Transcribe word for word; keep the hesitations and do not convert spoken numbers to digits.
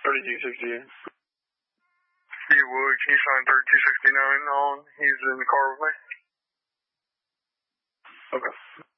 thirty-two sixty-eight. You would. Can you sign thirty-two sixty-nine on? He's in the car with me. Okay.